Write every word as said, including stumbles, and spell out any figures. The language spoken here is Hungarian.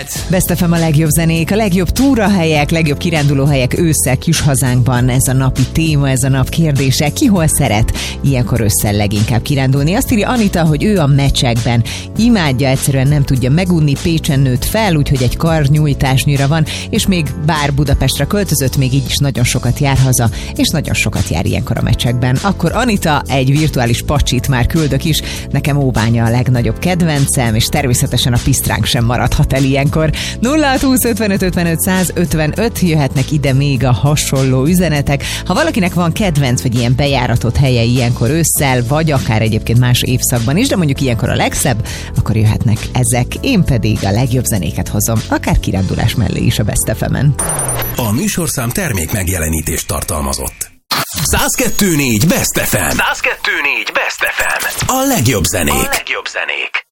Best ef em a legjobb zenék, a legjobb túrahelyek, legjobb kirándulóhelyek ősszel kis hazánkban. Ez a napi téma, ez a nap kérdése. Ki hol szeret ilyenkor ősszel leginkább kirándulni? Azt írja Anita, hogy ő a Mecsekben. Imádja, egyszerűen nem tudja megunni, Pécsen nőtt fel, úgyhogy egy karnyújtásnyira van, és még bár Budapestre költözött, még így is nagyon sokat jár haza, és nagyon sokat jár ilyenkor a Mecsekben. Akkor Anita, egy virtuális pacsit már küldök is. Nekem Óbánya a legnagyobb kedvencem, és természetesen a pisztránk sem maradhat el ilyenkor. nulla húsz ötvenöt ötvenöt száz ötvenöt, jöhetnek ide még a hasonló üzenetek. Ha valakinek van kedvenc vagy ilyen bejáratott helye ilyenkor ősszel, vagy akár egyébként más évszakban is, de mondjuk ilyenkor a legszebb, akkor jöhetnek ezek. Én pedig a legjobb zenéket hozom, akár kirándulás mellé is a Best ef em-en. A műsorszám termék megjelenítést tartalmazott. száz kettő négy Best ef em. száz kettő négy Best ef em. A legjobb zenék. A legjobb zenék.